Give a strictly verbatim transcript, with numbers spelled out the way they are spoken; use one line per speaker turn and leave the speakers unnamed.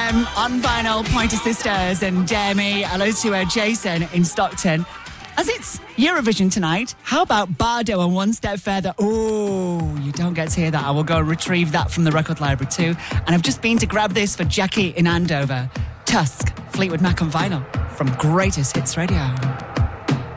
p.m. on vinyl, Pointer Sisters and Demi. Hello to uh, Jason in Stockton. As it's Eurovision tonight, how about Bardo and One Step Further? Oh, you don't get to hear that. I will go and retrieve that from the record library too. And I've just been to grab this for Jackie in Andover. Tusk, Fleetwood Mac on vinyl from Greatest Hits Radio.